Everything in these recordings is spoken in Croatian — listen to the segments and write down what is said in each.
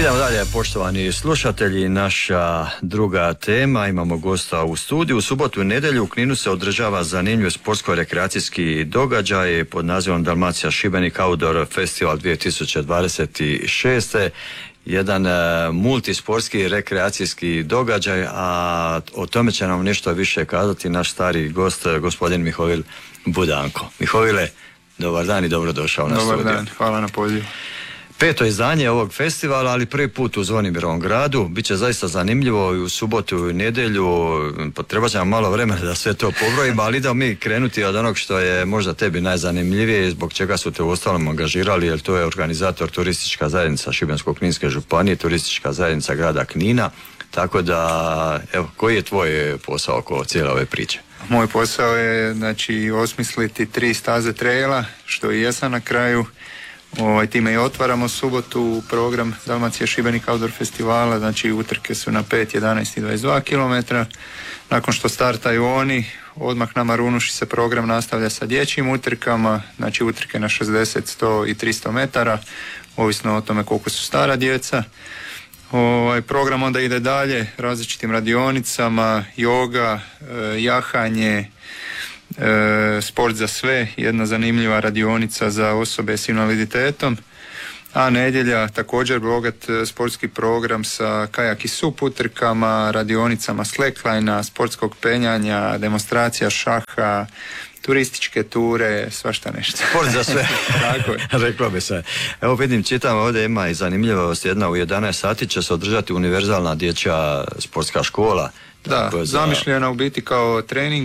Idemo dalje, poštovani slušatelji, naša druga tema, imamo gosta u studiju. U subotu i nedjelju u Kninu se održava zanimljiv sportsko-rekreacijski događaj pod nazivom Dalmacija Šibenik Outdoor Festival 2026. Jedan multisportski rekreacijski događaj, a o tome će nam nešto više kazati naš stari gost, gospodin Mihovil Budanko. Mihovile, dobar dan i dobrodošao na studiju. Dobar dan, hvala na pozivu. 5. izdanje ovog festivala, ali prvi put u Zvonimirovom gradu. Biće zaista zanimljivo i u subotu i nedjelju. Treba će nam malo vremena da sve to pobrojimo, ali da mi krenuti od onog što je možda tebi najzanimljivije, zbog čega su te u ostalom angažirali, jer to je organizator Turistička zajednica Šibensko-kninske županije, Turistička zajednica grada Knina. Tako da, evo, koji je tvoj posao oko cijele ove priče? Moj posao je, osmisliti 3 staze traila, što i jesam na kraju. Time i otvaramo subotu program Dalmacija Šibenik Outdoor Festivala, utrke su na 5, 11 i 22 km. Nakon što startaju oni, odmah na Marunuši se program nastavlja sa dječjim utrkama, utrke na 60, 100 i 300 metara, ovisno o tome koliko su stara djeca. Program onda ide dalje različitim radionicama, joga, jahanje, sport za sve, jedna zanimljiva radionica za osobe s invaliditetom, a nedjelja također bogat sportski program sa kajak i sup utrkama, radionicama slacklinea, sportskog penjanja, demonstracija šaha, turističke ture, svašta nešto. Sport za sve. Tako je. Reklo bi se. Evo vidim, čitam ovdje, ima i zanimljivost, jedna u 11 sati će se održati univerzalna dječja sportska škola. Da, zamišljena u biti kao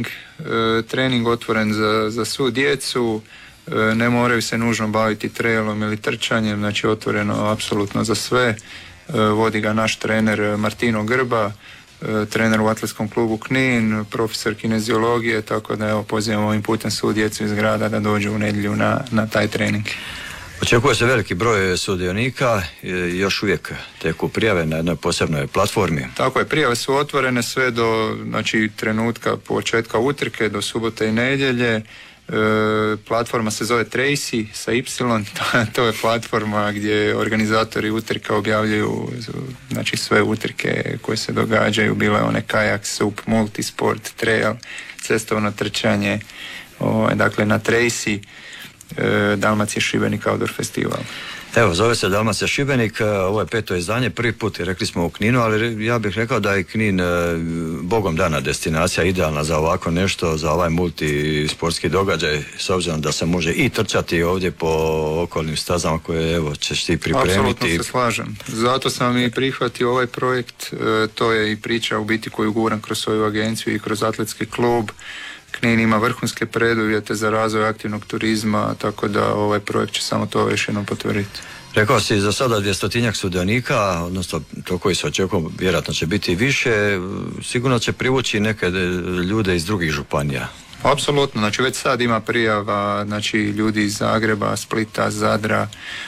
trening otvoren za svu djecu, ne moraju se nužno baviti trailom ili trčanjem, otvoreno apsolutno za sve. Vodi ga naš trener Martino Grba, trener u atletskom klubu Knin, profesor kineziologije, tako da evo pozivam ovim putem svu djecu iz grada da dođu u nedjelju na taj trening. Očekuje se veliki broj sudionika, još uvijek teku prijave na jednoj posebnoj platformi. Tako je, prijave su otvorene sve do trenutka početka utrke, do subote i nedjelje. Platforma se zove Tracy sa Y, to je platforma gdje organizatori utrka objavljuju sve utrke koje se događaju, bile one kajak, sup, multisport, trail, cestovno trčanje, dakle na Tracy Dalmacija Šibenik Outdoor Festival. Evo, zove se Dalmacija Šibenik, ovo je 5. izdanje, prvi put rekli smo u Kninu, ali ja bih rekao da je Knin bogom dana destinacija, idealna za ovako nešto, za ovaj multisportski događaj, s obzirom da se može i trčati ovdje po okolnim stazama koje evo ćeš ti pripremiti. Apsolutno se slažem, zato sam i prihvatio ovaj projekt, to je i priča u biti koju guram kroz svoju agenciju i kroz atletski klub. Knin ima vrhunske preduvjete za razvoj aktivnog turizma, tako da ovaj projekt će samo to još jednom potvrditi. Rekao si za sada 200 sudionika, odnosno to koji se očekuje, vjerojatno će biti više, sigurno će privući neke ljude iz drugih županija. Apsolutno, već sad ima prijava, ljudi iz Zagreba, Splita, Zadra,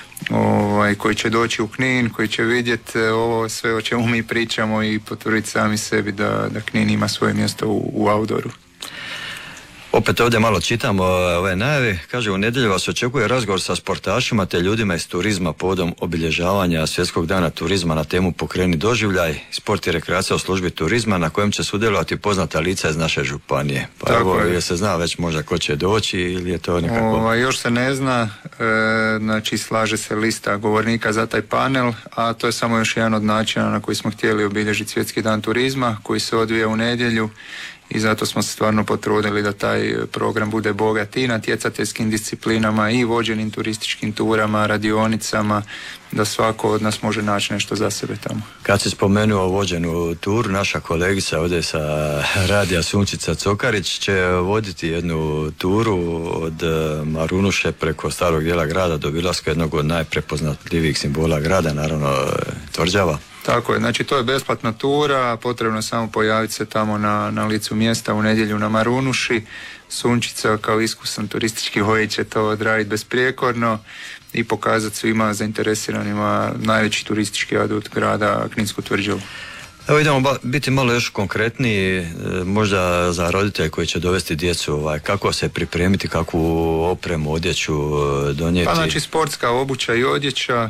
koji će doći u Knin, koji će vidjeti ovo sve o čemu mi pričamo i potvrditi sami sebi da Knin ima svoje mjesto u outdooru. Opet ovdje malo čitamo ove najave. Kaže, u nedjelju vas očekuje razgovor sa sportašima te ljudima iz turizma povodom obilježavanja Svjetskog dana turizma na temu Pokreni doživljaj, sport i rekreacija u službi turizma, na kojem će sudjelovati poznata lica iz naše županije. Pa evo, je se zna već možda ko će doći ili je to nekako... Još se ne zna, slaže se lista govornika za taj panel, a to je samo još jedan od načina na koji smo htjeli obilježiti Svjetski dan turizma, koji se odvija u nedjelju. I zato smo se stvarno potrudili da taj program bude bogat i natjecateljskim disciplinama i vođenim turističkim turama, radionicama, da svako od nas može naći nešto za sebe tamo. Kad si spomenuo vođenu tur, naša kolegica ovdje sa radija Sunčica Cokarić će voditi jednu turu od Marunuše preko starog dijela grada do obilaska jednog od najprepoznatljivijih simbola grada, naravno Tvrđava. Tako je, to je besplatna tura, potrebno je samo pojaviti se tamo na licu mjesta u nedjelju na Marunuši. Sunčica kao iskusan turistički vodič će to odraditi besprijekorno i pokazati svima zainteresiranima najveći turistički adut grada Kninsku tvrđavu. Evo idemo biti malo još konkretniji, možda za roditelje koji će dovesti djecu, kako se pripremiti, kakvu opremu, odjeću donijeti. Pa znači sportska obuća i odjeća,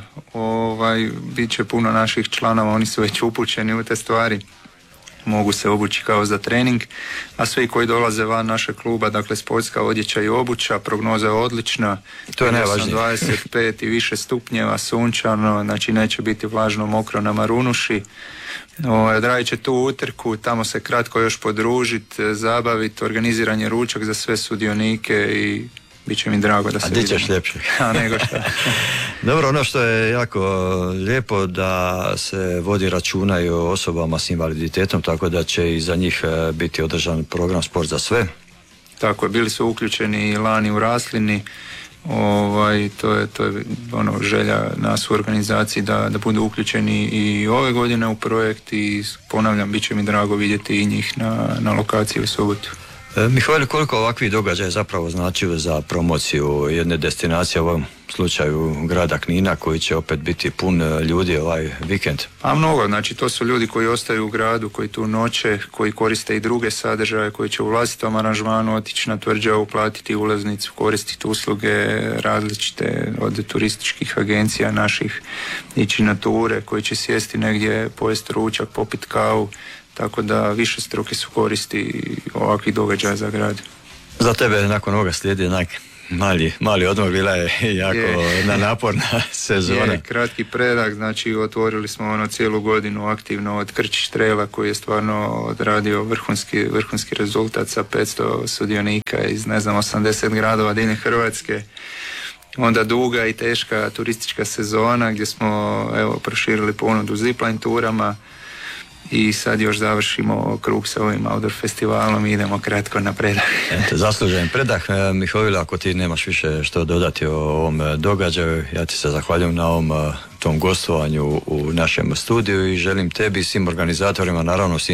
bit će puno naših članova, oni su već upućeni u te stvari. Mogu se obući kao za trening, a svi koji dolaze van našeg kluba, dakle sportska odjeća i obuća, prognoza je odlična. To je najvažnije. 25 i više stupnjeva, sunčano, znači neće biti vlažno, mokro na Marunuši. Odradit će tu utrku, tamo se kratko još podružiti, zabaviti, organiziran je ručak za sve sudionike i bit će mi drago da se vidimo. A di ćeš ljepše? A nego šta. Dobro, ono što je jako lijepo da se vodi računa i o osobama s invaliditetom, tako da će i za njih biti održan program Sport za sve. Tako je, bili su uključeni i lani u Raslini. To je želja nas u organizaciji da budu uključeni i ove godine u projekt i ponavljam, bit će mi drago vidjeti i njih na lokaciji u subotu. Mihajlo, koliko ovakvi događaja zapravo značio za promociju jedne destinacije, u ovom slučaju grada Knina, koji će opet biti pun ljudi ovaj vikend? A mnogo, znači to su ljudi koji ostaju u gradu, koji tu noće, koji koriste i druge sadržaje, koji će u vlastitom aranžmanu otići na tvrđavu, platiti ulaznicu, koristiti usluge različite od turističkih agencija naših, ići na ture, koji će sjesti negdje, pojesti ručak, popiti kavu. Tako da više struke su koristi ovakvih događaja za grad. Za tebe nakon ovoga slijedi mali odmor, bila je jako naporna sezona. Je, kratki predah, znači otvorili smo cijelu godinu aktivno od Krčić Traila koji je stvarno odradio vrhunski rezultat sa 500 sudionika iz 80 gradova diljem Hrvatske. Onda duga i teška turistička sezona gdje smo proširili ponudu zipline turama. I sad još završimo krug sa ovim outdoor festivalom i idemo kratko na predah. Zaslužen predah. Mihajlo, ako ti nemaš više što dodati o ovom događaju, ja ti se zahvaljujem na ovom tom gostovanju u našem studiju i želim tebi i svim organizatorima, naravno svim